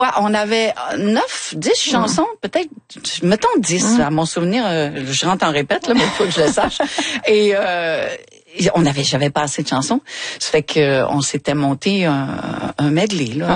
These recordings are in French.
Ouais, on avait 9, 10 chansons, peut-être, mettons 10, à mon souvenir, je rentre en répète, là, mais il faut que je le sache. Et j'avais pas assez de chansons. Ça fait que on s'était monté un medley, là.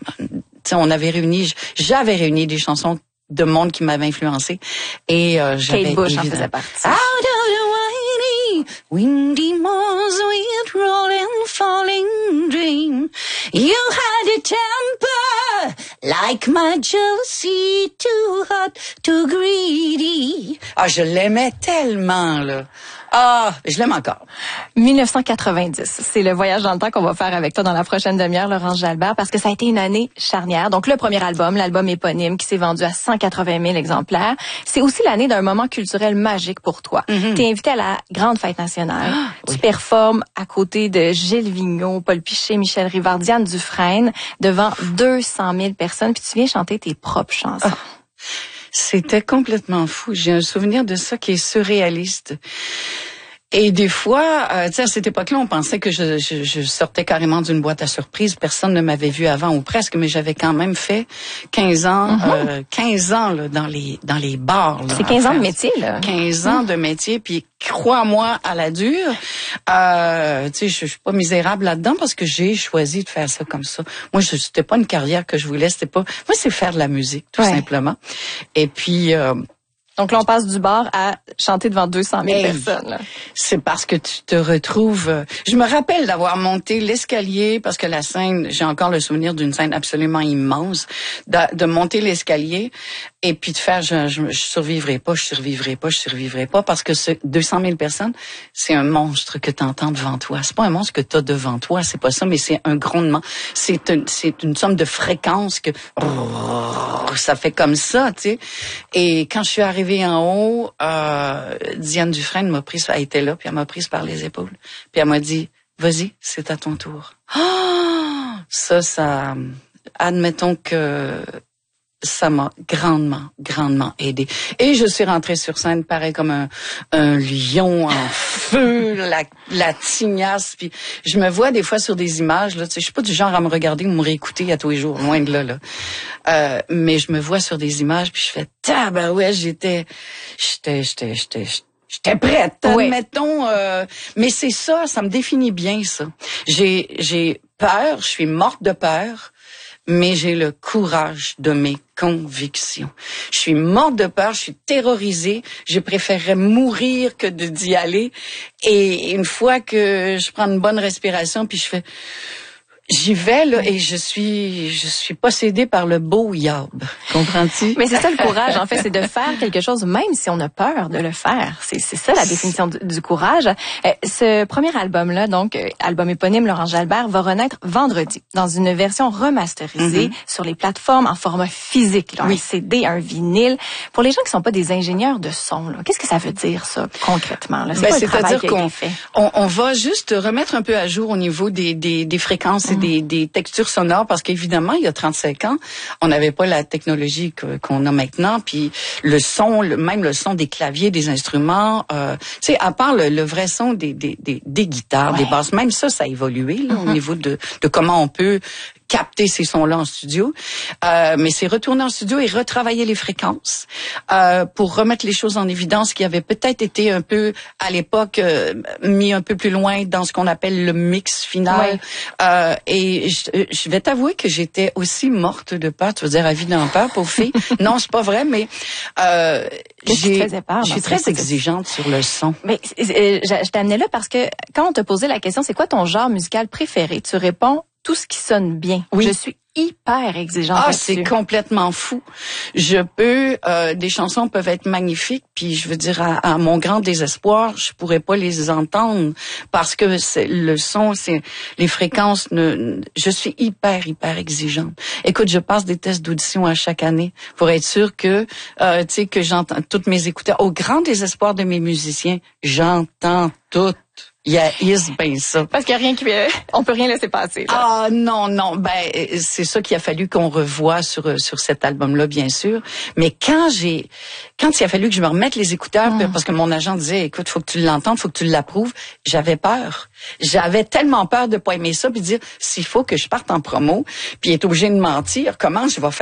J'avais réuni des chansons de monde qui m'avait influencé. Et j'avais Kate Bush en faisait partie. Out of the windy moors with rolling, falling dream. You had a temper like my jealousy, too hot, too greedy. Ah, je l'aimais tellement, là. Ah, je l'aime encore. 1990, c'est le voyage dans le temps qu'on va faire avec toi dans la prochaine demi-heure, Laurence Jalbert, parce que ça a été une année charnière. Donc, le premier album, l'album éponyme, qui s'est vendu à 180 000 exemplaires. C'est aussi l'année d'un moment culturel magique pour toi. T'es invité à la Grande Fête nationale. Tu performes à côté de Gilles Vigneault, Paul Piché, Michel Rivard, Diane Dufresne, devant 200 000 personnes, puis tu viens chanter tes propres chansons. C'était complètement fou. J'ai un souvenir de ça qui est surréaliste. Et des fois, tu sais, à cette époque-là, on pensait que je sortais carrément d'une boîte à surprise. Personne ne m'avait vu avant ou presque, mais j'avais quand même fait 15 ans, 15 ans là, dans les bars. Là, c'est 15 ans de métier, là. 15 ans de métier, puis crois-moi à la dure. Tu sais, je suis pas misérable là-dedans parce que j'ai choisi de faire ça comme ça. Moi, c'était pas une carrière que je voulais, moi, c'est faire de la musique, tout simplement. Et puis... Donc là, on passe du bar à chanter devant 200 000 personnes. Là. C'est parce que tu te retrouves... Je me rappelle d'avoir monté l'escalier, parce que la scène, j'ai encore le souvenir d'une scène absolument immense, de monter l'escalier et puis de faire, je survivrai pas, parce que ce 200 000 personnes, c'est un monstre que tu entends devant toi. C'est pas un monstre que tu as devant toi, c'est pas ça, mais c'est un grondement. C'est une somme de fréquences que... ça fait comme ça, tu sais. Et quand je suis arrivée en haut, Diane Dufresne était là, puis elle m'a prise par les épaules. Puis elle m'a dit, vas-y, c'est à ton tour. Ça, admettons que ça m'a grandement aidé. Et je suis rentrée sur scène pareil comme un lion en feu, la tignasse. Puis je me vois des fois sur des images, là, tu sais, je suis pas du genre à me regarder ou me réécouter à tous les jours, loin de là. Mais je me vois sur des images, puis je fais, ben ouais, j'étais prête, admettons. Mais c'est ça me définit bien, ça. J'ai peur, je suis morte de peur, mais j'ai le courage de mes convictions. Je suis morte de peur, je suis terrorisée, je préférerais mourir que d'y aller. Et une fois que je prends une bonne respiration, puis je fais... J'y vais, là, et je suis possédée par le beau yab. Comprends-tu? Mais c'est ça le courage, en fait, c'est de faire quelque chose, même si on a peur de le faire. C'est ça la définition du courage. Ce premier album-là, donc, album éponyme, Laurence Jalbert, va renaître vendredi, dans une version remasterisée sur les plateformes en format physique, là, un CD, un vinyle. Pour les gens qui sont pas des ingénieurs de son, là, qu'est-ce que ça veut dire, ça, concrètement, là? C'est quoi le travail qui a été fait? On va juste remettre un peu à jour au niveau des fréquences et des textures sonores, parce qu'évidemment, il y a 35 ans, on n'avait pas la technologie qu'on a maintenant, puis le son, même le son des claviers, des instruments, tu sais, à part le vrai son des guitares, des basses, même ça a évolué là, au niveau de comment on peut capter ces sons-là en studio. Mais c'est retourner en studio et retravailler les fréquences pour remettre les choses en évidence qui avaient peut-être été un peu, à l'époque, mis un peu plus loin dans ce qu'on appelle le mix final. Et je vais t'avouer que j'étais aussi morte de peur. Tu veux dire, à vie d'en peur, pauvre fille. Non, c'est pas vrai, mais je suis très exigeante sur le son. Mais je t'amenais là parce que quand on te posait la question, c'est quoi ton genre musical préféré? Tu réponds tout ce qui sonne bien. Oui. Je suis hyper exigeante. C'est complètement fou. Des chansons peuvent être magnifiques, puis je veux dire, à mon grand désespoir, je pourrais pas les entendre parce que le son, les fréquences. Je suis hyper exigeante. Écoute, je passe des tests d'audition à chaque année pour être sûre que, tu sais, que j'entends toutes mes écouteurs. Au grand désespoir de mes musiciens, j'entends tout. Il y a bien ça. Parce qu'il y a rien on peut rien laisser passer. Là. Ah non, c'est ça qu'il a fallu qu'on revoie sur cet album-là, bien sûr. Mais quand il a fallu que je me remette les écouteurs, parce que mon agent disait, écoute, faut que tu l'entendes, faut que tu l'approuves, j'avais peur. J'avais tellement peur de pas aimer ça, puis dire, s'il faut que je parte en promo, puis être obligé de mentir, comment je vais faire?